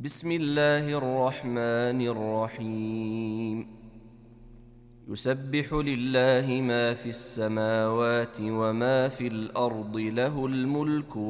بسم الله الرحمن الرحيم يسبح لله ما في السماوات وما في الأرض له الملك